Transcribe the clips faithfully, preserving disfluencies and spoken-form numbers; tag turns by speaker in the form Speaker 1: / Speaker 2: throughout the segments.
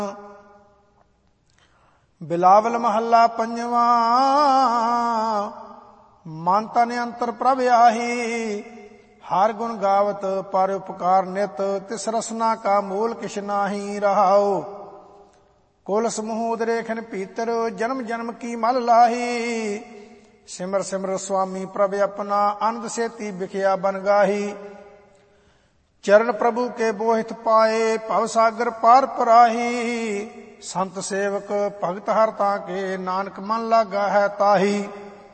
Speaker 1: ਬਿਲਾਵਲ ਮਹੱਲਾ ਪੰਜਵਾਂ। ਮਨ ਤਨ ਅੰਤਰ ਪ੍ਰਭ ਆਹੀ, ਹਰ ਗੁਣ ਗਾਵਤ ਪਰ ਉਪਕਾਰ ਨਿਤ, ਤਿਸ ਰਸਨਾ ਕਾ ਮੂਲ ਕਿਛ ਨਾਹੀ ਰਹਾਉ। ਕੁਲ ਸਮੂਹ ਉਦਰੇਖਨ ਭੀਤਰ, ਜਨਮ ਜਨਮ ਕੀ ਮਲ ਲਾਹੀ। ਸਿਮਰ ਸਿਮਰ ਸੁਆਮੀ ਪ੍ਰਭ ਆਪਣਾ, ਆਨੰਦ ਸੇਤੀ ਬਿਖਿਆ ਬਨ ਗਾਹੀ। ਚਰਨ ਪ੍ਰਭੂ ਕੇ ਬੋਹਿਤ ਪਾਏ, ਭਵ ਸਾਗਰ ਪਾਰ ਪਰਾਹੀ। ਸੰਤ ਸੇਵਕ ਭਗਤ ਹਰ ਤਾਂ ਕੇ, ਨਾਨਕ ਮਨ ਲਾਗਾ ਹੈ ਤਾਹੀ।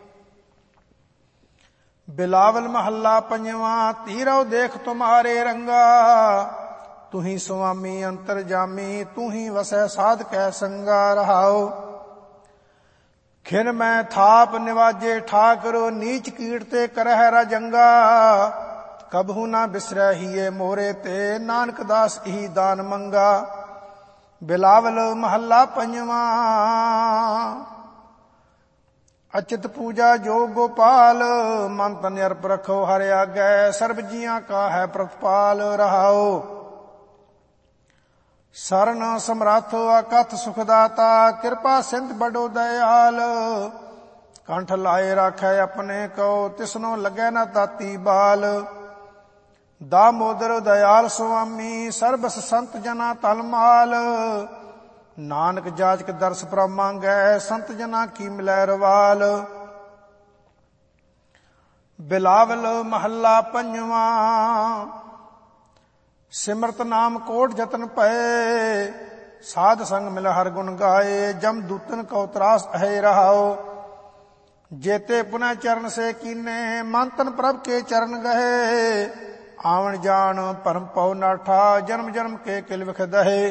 Speaker 1: ਬਿਲਾਵਲ ਮਹੱਲਾ ਪੰਜਵਾਂ। ਧੀਰਉ ਦੇਖ ਤੁਮਾਰੇ ਰੰਗਾ, ਤੁਹੀ ਸੁਆਮੀ ਅੰਤਰ ਜਾਮੀ, ਤੂਹੀ ਵਸੈ ਸਾਧ ਕੈ ਸੰਗਾ ਰਹਾਉ। ਖਿਨ ਮੈਂ ਥਾਪ ਨਿਵਾਜੇ ਠਾਕੁਰ, ਨੀਚ ਕੀਟ ਤੇ ਕਰਹਿ ਰਾਜੰਗਾ। ਕਬਹੂ ਨਾ ਬਿਸਰੈ ਹੀਏ ਮੋਰੇ ਤੇ, ਨਾਨਕ ਦਾਸ ਇਹੀ ਦਾਨ ਮੰਗਾ। ਬਿਲਾਵਲ ਮਹੱਲਾ ਪੰਜਵਾਂ। ਅਚਿਤ ਪੂਜਾ ਜੋਗ ਗੋਪਾਲ, ਮਨ ਤਨ ਅਰਪ ਰਖੋ ਹਰਿ ਆਗੈ। ਸਰਬ ਜੀਆਂ ਕਾ ਹੈ ਪ੍ਰਤਪਾਲ ਰਹਾਉ। ਸਰਨ ਸਮਰੱਥ ਅਕਥ ਸੁਖ ਦਾਤਾ, ਕਿਰਪਾ ਸਿੰਧ ਬੜੋ ਦਇਆਲ। ਕੰਠ ਲਾਏ ਰਾਖੈ ਆਪਣੇ ਕਉ, ਤਿਸਨੋ ਲੱਗੈ ਨਾ ਤਾਤੀ ਬਾਲ। ਦਾਮੋਦਰ ਦਇਆਲ ਸੁਆਮੀ, ਸਰਬਸ ਸੰਤ ਜਨਾ ਤਲਮਾਲ। ਨਾਨਕ ਜਾਚਕ ਦਰਸ ਪ੍ਰਭ ਮੰਗੈ, ਸੰਤ ਜਨਾ ਕੀ ਮਿਲੈ ਰਵਾਲ। ਬਿਲਾਵਲ ਮਹੱਲਾ ਪੰਜਵਾਂ। ਸਿਮਰਤ ਨਾਮ ਕੋਟ ਜਤਨ ਪਏ, ਸਾਧ ਸੰਗ ਮਿਲ ਹਰ ਗੁਣ ਗਾਏ। ਜਮ ਦੂਤਨ ਕਉ ਤਰਾਸ ਹੈ ਰਹਾਉ, ਜੇਤੇ ਪੁਨः ਚਰਨ ਸੇ ਕੀਨੇ। ਮਨ ਤਨ ਪ੍ਰਭ ਕੇ ਚਰਨ ਗਏ, ਆਵਣ ਜਾਣ ਭਰਮ ਪਉ ਨਾਠਾ। ਜਨਮ ਜਨਮ ਕੇ ਕਿਲ ਵਿਖ ਦਹੇ।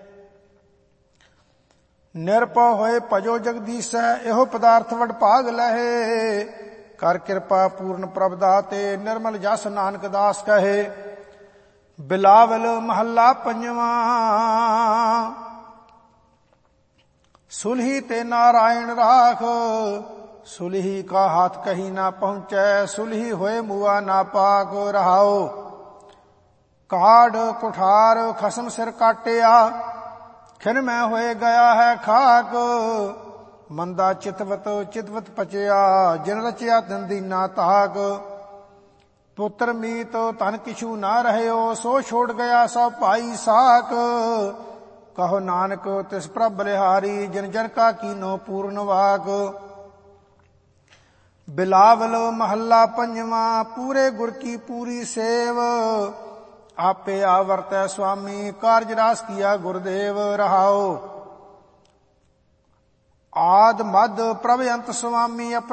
Speaker 1: ਨਿਰਭਉ ਹੋਏ ਭਜੋ ਜਗਦੀਸੈ, ਇਹੋ ਪਦਾਰਥ ਵਡ ਭਾਗ ਲਹੇ। ਕਰ ਕਿਰਪਾ ਪੂਰਨ ਪ੍ਰਭ ਦਾਤੇ, ਨਿਰਮਲ ਜਸ ਨਾਨਕ ਦਾਸ ਕਹੇ। ਬਿਲਾਵਲ ਮਹੱਲਾ ਪੰਜਵਾਂ। ਸੁਲਹੀ ਤੇ ਨਾਰਾਇਣ ਰਾਖ, ਸੁਲਹੀ ਕਾ ਹਾਥ ਕਹੀ ਨਾ ਪਹੁੰਚੈ। ਸੁਲਹੀ ਹੋਏ ਮੁਆ ਨਾ ਪਾਕ ਰਹਾਉ। ਕਾਢ ਕੁਠਾਰ ਖਸਮ ਸਿਰ ਕਾਟਿਆ, ਖਿਨ ਮੈਂ ਹੋਏ ਗਿਆ ਹੈ ਖਾਕ। ਮੰਦਾ ਚਿਤਵਤ ਚਿਤਵਤ ਪਚਿਆ, ਜਿਨ ਰਚਿਆ ਤਿਨ ਦੀਨਾ ਤਾਕ। ਪੁੱਤਰ ਮੀਤ ਧਨ ਕਿਛੂ ਨਾ ਰਹਿਓ, ਸੋ ਛੋੜ ਗਿਆ ਸਭ ਭਾਈ ਸਾਕ। ਕਹੋ ਨਾਨਕ ਤਿਸ ਪ੍ਰਭ ਬਲਿਹਾਰੀ, ਜਿਨ ਜਨ ਕਾ ਕੀਨੋ ਪੂਰਨ ਵਾਕ। ਬਿਲਾਵਲ ਮਹੱਲਾ ਪੰਜਵਾਂ। ਪੂਰੇ ਗੁਰ ਕੀ ਪੂਰੀ ਸੇਵ, ਆਪੇ ਆਵਰਤੈ ਸੁਆਮੀ। ਕਾਰਜ ਰਾਸ ਕੀਆ ਗੁਰਦੇਵ ਰਹਾਉ। ਆਦ ਮਦ ਪ੍ਰਭ ਅੰਤ ਸੁਆਮੀ,